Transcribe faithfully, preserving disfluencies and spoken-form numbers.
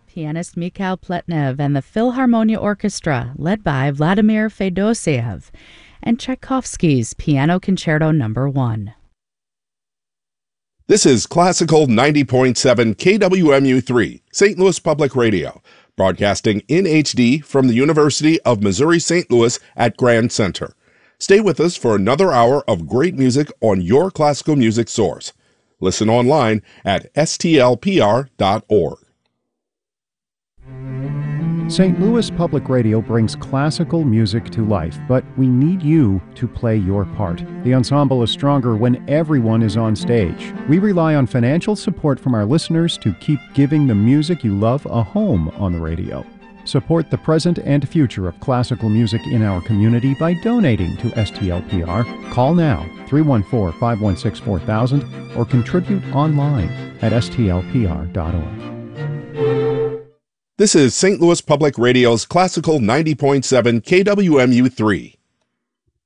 pianist Mikhail Pletnev and the Philharmonia Orchestra, led by Vladimir Fedosiev, and Tchaikovsky's Piano Concerto Number one. This is Classical ninety point seven K W M U three, Saint Louis Public Radio, broadcasting in H D from the University of Missouri-Saint Louis at Grand Center. Stay with us for another hour of great music on your classical music source. Listen online at S T L P R dot org. Saint Louis Public Radio brings classical music to life, but we need you to play your part. The ensemble is stronger when everyone is on stage. We rely on financial support from our listeners to keep giving the music you love a home on the radio. Support the present and future of classical music in our community by donating to S T L P R. Call now, three one four, five one six, four thousand, or contribute online at S T L P R dot org. This is Saint Louis Public Radio's Classical ninety point seven K W M U three.